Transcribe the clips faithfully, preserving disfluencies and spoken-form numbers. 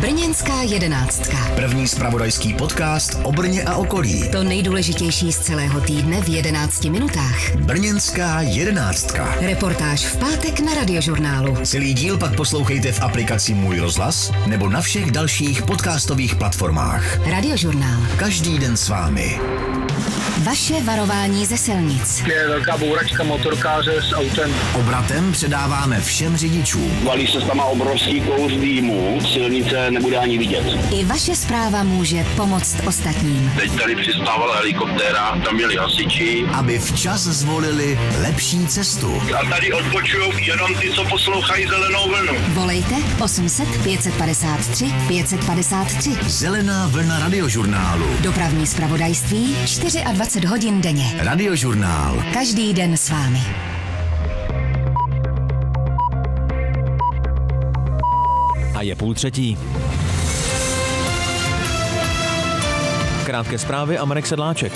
Brněnská jedenáctka. První zpravodajský podcast o Brně a okolí. To nejdůležitější z celého týdne v jedenácti minutách. Brněnská jedenáctka. Reportáž v pátek na Radiožurnálu. Celý díl pak poslouchejte v aplikaci Můj rozhlas nebo na všech dalších podcastových platformách. Radiožurnál. Každý den s vámi. Vaše varování ze silnic. Je velká bouračka motorkáře s autem. Obratem předáváme všem řidičům. Valí se tam obrovský kouř dýmu, silnice nebude ani vidět. I vaše zpráva může pomoct ostatním. Teď tady přistávala helikoptéra, tam měli hasiči. Aby včas zvolili lepší cestu. A tady odpočujou jenom ty, co poslouchají Zelenou vlnu. Volejte osm set pět set padesát tři pět set padesát tři. Zelená vlna Radiožurnálu. Dopravní zpravodajství dvacet čtyři hodin denně. Radiožurnál. Každý den s vámi. A je půl třetí. Krátké zprávy a Marek Sedláček.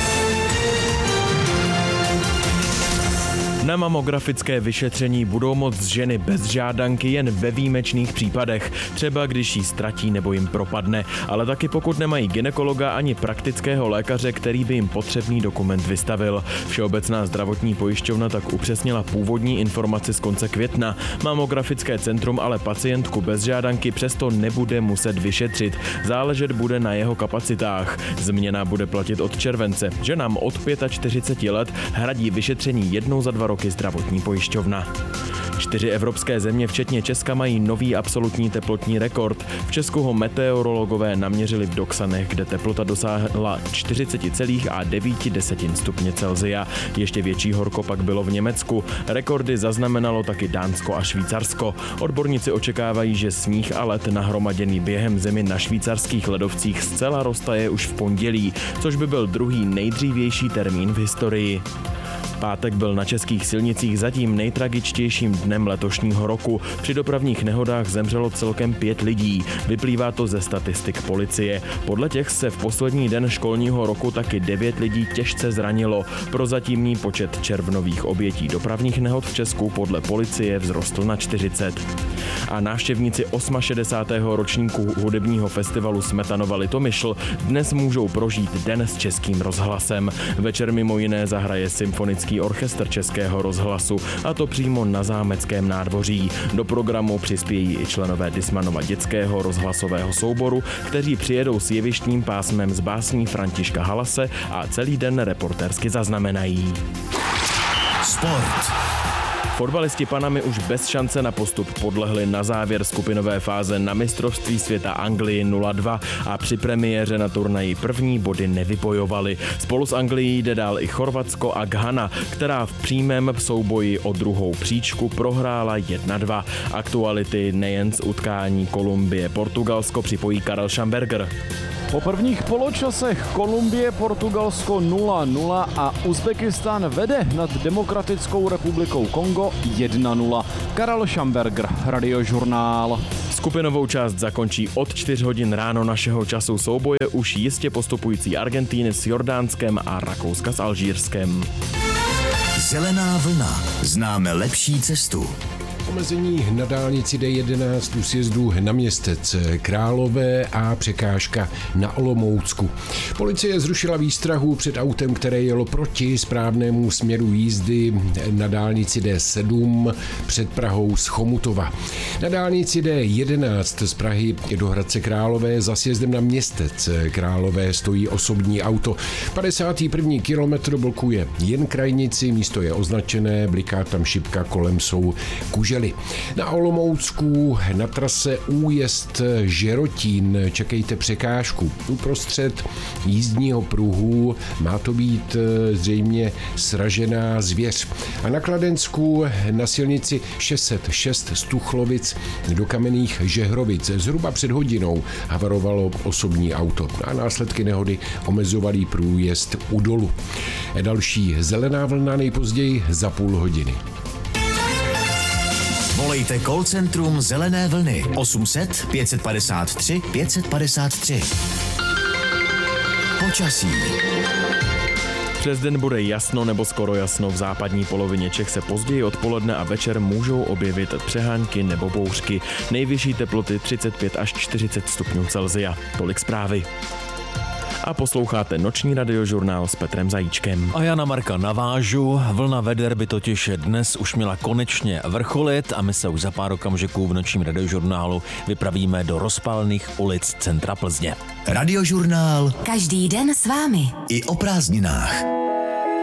Na mamografické vyšetření budou moct ženy bez žádanky jen ve výjimečných případech, třeba když jí ztratí nebo jim propadne, ale taky pokud nemají gynekologa ani praktického lékaře, který by jim potřebný dokument vystavil. Všeobecná zdravotní pojišťovna tak upřesnila původní informaci z konce května. Mamografické centrum ale pacientku bez žádanky přesto nebude muset vyšetřit. Záležet bude na jeho kapacitách. Změna bude platit od července. Ženám od čtyřiceti pěti let hradí vyšetření jednou za dva roky zdravotní pojišťovna. Čtyři evropské země, včetně Česka, mají nový absolutní teplotní rekord. V Česku ho meteorologové naměřili v Doksanech, kde teplota dosáhla čtyřicet celá devět stupně Celsia. Ještě větší horko pak bylo v Německu. Rekordy zaznamenalo taky Dánsko a Švýcarsko. Odborníci očekávají, že sníh a led nahromaděný během zimy na švýcarských ledovcích zcela roztaje už v pondělí, což by byl druhý nejdřívější termín v historii. Pátek byl na českých silnicích zatím nejtragičtějším dnem letošního roku. Při dopravních nehodách zemřelo celkem pět lidí. Vyplývá to ze statistik policie. Podle těch se v poslední den školního roku taky devět lidí těžce zranilo. Prozatímní počet červnových obětí dopravních nehod v Česku podle policie vzrostl na čtyřicet. A návštěvníci šedesátého osmého ročníku hudebního festivalu Smetanova Litomyšl dnes můžou prožít den s Českým rozhlasem. Večer mimo jiné zahraje symfonický orchestr Českého rozhlasu, a to přímo na Zámeckém nádvoří. Do programu přispějí i členové Dismanova dětského rozhlasového souboru, kteří přijedou s jevištním pásmem z básní Františka Halase a celý den reportérsky zaznamenají. Sport. Fotbalisti Panamy už bez šance na postup podlehli na závěr skupinové fáze na mistrovství světa Anglii nula dva a při premiéře na turnaji první body nevybojovali. Spolu s Anglií jde dál i Chorvatsko a Ghana, která v přímém souboji o druhou příčku prohrála jedna dva. Aktuality nejen z utkání Kolumbie-Portugalsko připojí Karel Schamberger. Po prvních poločasech Kolumbie Portugalsko nula nula a Uzbekistán vede nad Demokratickou republikou Kongo jedna nula. Karel Schamberger, Radiožurnál. Skupinovou část zakončí od čtyř hodin ráno našeho času souboje už jistě postupující Argentíny s Jordánskem a Rakouska s Alžírskem. Zelená vlna. Známe lepší cestu. Omezení na dálnici D jedenáct u sjezdu na Městec Králové a překážka na Olomoucku. Policie zrušila výstrahu před autem, které jelo proti správnému směru jízdy na dálnici D sedm před Prahou z Chomutova. Na dálnici D jedenáct z Prahy do Hradce Králové za sjezdem na Městec Králové stojí osobní auto. padesátý první kilometr blokuje jen krajnici, místo je označené, bliká tam šipka, kolem jsou kužely. Na Olomoucku na trase újezd Žerotín čekejte překážku. Uprostřed jízdního pruhu má to být zřejmě sražená zvěř. A na Kladensku na silnici šest set šest z Tuchlovic do Kamenných Žehrovic zhruba před hodinou havarovalo osobní auto a následky nehody omezovaly průjezd u dolu. Další zelená vlna nejpozději za půl hodiny. Volejte call centrum Zelené vlny osm set pět set padesát tři pět set padesát tři. Počasí. Přes den bude jasno nebo skoro jasno, v západní polovině Čech se později odpoledne a večer můžou objevit přehánky nebo bouřky. Nejvyšší teploty třicet pět až čtyřicet stupňů Celsia. Tolik zprávy. A posloucháte Noční radiožurnál s Petrem Zajíčkem. A já na Marka navážu. Vlna veder by totiž dnes už měla konečně vrcholit a my se už za pár okamžiků v Nočním radiožurnálu vypravíme do rozpálených ulic centra Plzně. Radiožurnál Každý den s vámi. i o prázdninách.